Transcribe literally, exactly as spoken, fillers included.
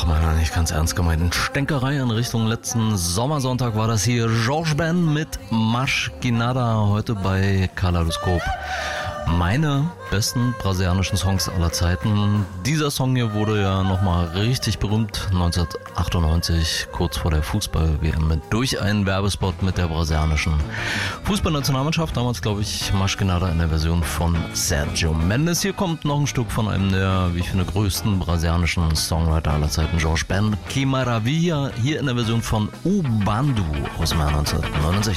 meiner nicht ganz ernst gemeinten Stänkerei in Richtung letzten Sommersonntag war das hier Jorge Ben mit Maschkinada heute bei Kaleidoskop. Meine besten brasilianischen Songs aller Zeiten. Dieser Song hier wurde ja nochmal richtig berühmt neunzehnhundertachtundneunzig, kurz vor der Fußball-W M, durch einen Werbespot mit der brasilianischen Fußballnationalmannschaft. Damals, glaube ich, Maschkinada in der Version von Sergio Mendes. Hier kommt noch ein Stück von einem der, wie ich finde, größten brasilianischen Songwriter aller Zeiten, Jorge Ben. Que Maravilha, hier in der Version von U Bando aus dem Jahr neunzehnhundertneunundsechzig.